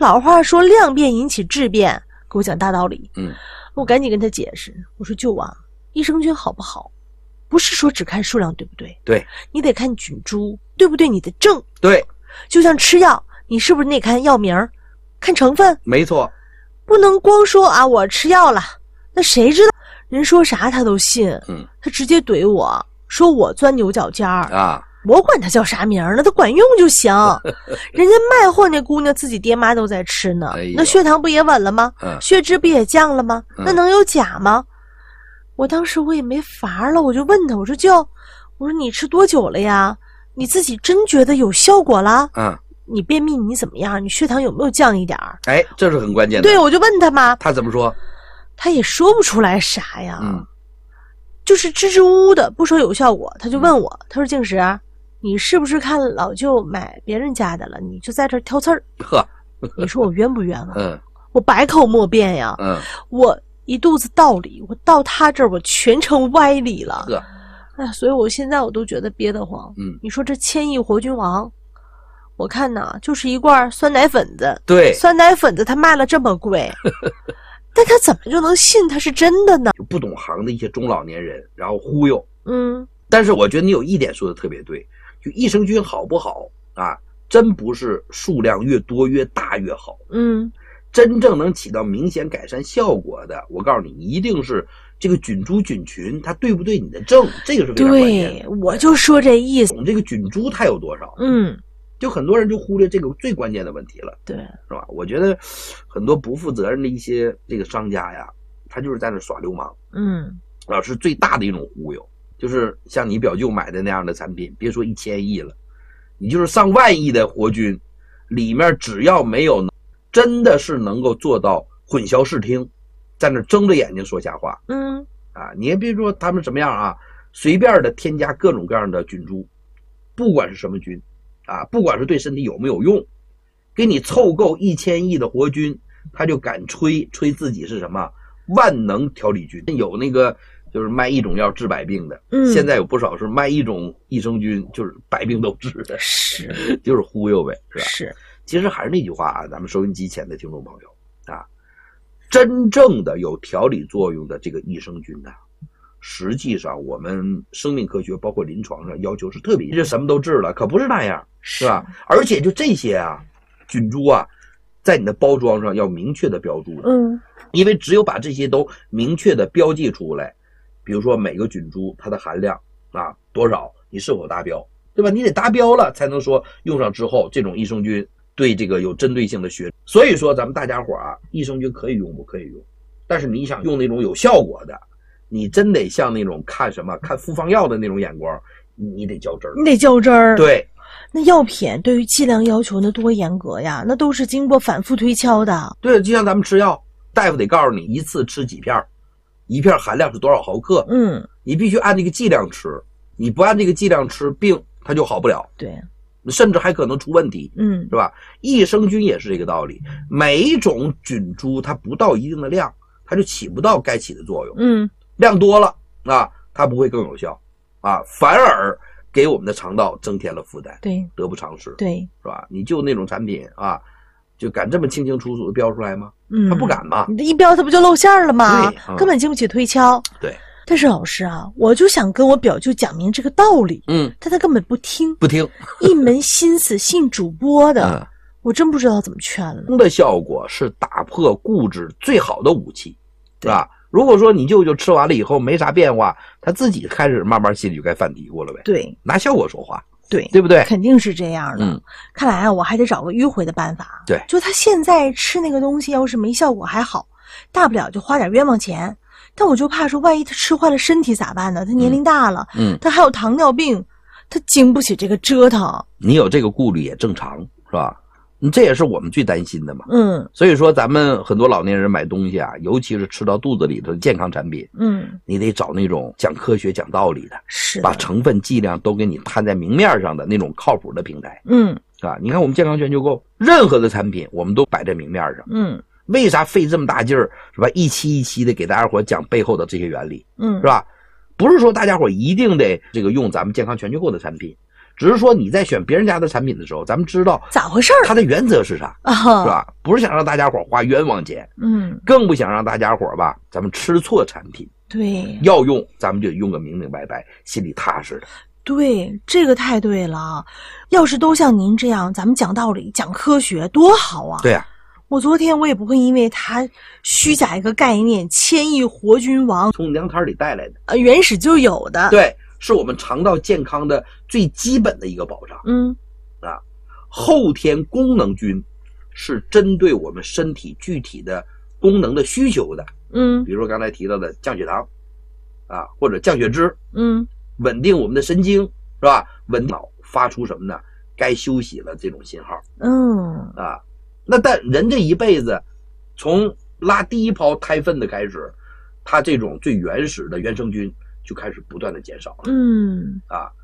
老话说量变引起质变，给我讲大道理。我赶紧跟他解释，我说舅啊，益生菌好不好，不是说只看数量，对不对？ 对， 你得看菌株，对不对？你的症， 对， 就像吃药，你是不是得看药名，看成分？ 没错， 不能光说啊，我吃药了，那谁知道人说啥他都信。他直接怼我说我钻牛角尖儿啊。 我管他叫啥名儿呢，他管用就行。人家卖货那姑娘自己爹妈都在吃呢，那血糖不也稳了吗？血脂不也降了吗？那能有假吗？我当时我也没法了，我就问他，我说舅，我说你吃多久了呀？你自己真觉得有效果了？你便秘你怎么样？你血糖有没有降一点儿？ 哎，这是很关键的。 对，我就问他嘛， 他怎么说？ 他也说不出来啥呀，就是支支吾吾的，不说有效果。他就问我，他说静石，你是不是看老舅买别人家的了，你就在这挑刺儿？ 呵， 你说我冤不冤啊？我百口莫辩呀。我一肚子道理，我到他这儿我全成歪理了。哎，所以我现在我都觉得憋得慌。你说这1000亿活菌王，我看呐，就是一罐酸奶粉子。 对， 酸奶粉子他卖了这么贵，但他怎么就能信他是真的呢？ 就不懂行的一些中老年人，然后忽悠。但是我觉得你有一点说的特别对。就益生菌好不好啊？真不是数量越多越大越好。真正能起到明显改善效果的，我告诉你，一定是这个菌株菌群它对不对你的症，这个是非常关键的。 对，我就说这意思。 懂这个菌株它有多少？就很多人就忽略这个最关键的问题了。 对， 是吧？我觉得很多不负责任的一些这个商家呀，他就是在那耍流氓。老是最大的一种忽悠。就是像你表舅买的那样的产品，别说1000亿了，你就是上万亿的活菌，里面只要没有真的是能够做到混淆视听，在那睁着眼睛说瞎话。你也别说他们什么样啊，随便的添加各种各样的菌株，不管是什么菌啊，不管是对身体有没有用，给你凑够1000亿的活菌，他就敢吹自己是什么万能调理菌。有那个就是卖一种药治百病的，现在有不少是卖一种益生菌就是百病都治的， 是就是忽悠呗，是吧？ 是。 其实还是那句话啊，咱们收音机前的听众朋友啊，真正的有调理作用的这个益生菌呢，实际上我们生命科学包括临床上要求是特别，这什么都治了，可不是那样，是吧？而且就这些啊，菌株啊，在你的包装上要明确的标注，因为只有把这些都明确的标记出来。比如说每个菌株它的含量啊多少，你是否达标，对吧？你得达标了才能说用上之后这种益生菌对这个有针对性的学。所以说咱们大家伙啊，益生菌可以用不可以用，但是你想用那种有效果的，你真得像那种看复方药的那种眼光，你得较真儿， 你得较真儿。 对， 那药品对于剂量要求那多严格呀，那都是经过反复推敲的。 对，就像咱们吃药，大夫得告诉你一次吃几片，一片含量是多少毫克，你必须按这个剂量吃，你不按这个剂量吃，病它就好不了， 对， 甚至还可能出问题，是吧？益生菌也是这个道理，每一种菌株它不到一定的量，它就起不到该起的作用，量多了啊，它不会更有效啊，反而给我们的肠道增添了负担， 对， 得不偿失， 对， 是吧？你就那种产品啊，就敢这么清清楚楚的标出来吗？他不敢嘛， 你这一标他不就露馅了吗？根本经不起推敲。 对， 但是老师啊，我就想跟我表舅讲明这个道理，但他根本不听，一门心思信主播的，我真不知道怎么劝了。 的效果是打破固执最好的武器，是吧？如果说你舅舅吃完了以后没啥变化，他自己开始慢慢心里就该犯嘀咕了呗。 对， 拿效果说话。 对不对？ 肯定是这样的。看来啊，我还得找个迂回的办法。 对， 就他现在吃那个东西，要是没效果还好，大不了就花点冤枉钱。但我就怕说，万一他吃坏了身体咋办呢？他年龄大了，他还有糖尿病，他经不起这个折腾。 你有这个顾虑也正常，是吧？这也是我们最担心的嘛。所以说咱们很多老年人买东西啊，尤其是吃到肚子里头的健康产品，你得找那种讲科学讲道理的， 是把成分剂量都给你摊在明面上的那种靠谱的平台。是吧？你看我们健康全球购，任何的产品我们都摆在明面上。为啥费这么大劲儿，是吧？一期一期的给大家伙讲背后的这些原理，是吧？不是说大家伙一定得这个用咱们健康全球购的产品， 只是说你在选别人家的产品的时候，咱们知道咋回事， 它的原则是啥，是吧？不是想让大家伙花冤枉钱，更不想让大家伙吧，咱们吃错产品。 对， 要用咱们就用个明明白白，心里踏实的。 对，这个太对了。要是都像您这样，咱们讲道理、讲科学，多好啊！ 对啊， 我昨天我也不会因为他虚假一个概念，千亿活君王从粮摊里带来的， 原始就有的。 对，是我们肠道健康的最基本的一个保障。后天功能菌是针对我们身体具体的功能的需求的。比如说刚才提到的降血糖啊，或者降血脂，稳定我们的神经，是吧？稳定脑发出什么呢？该休息了这种信号。那但人这一辈子，从拉第一泡胎粪的开始，它这种最原始的原生菌就开始不断的减少了。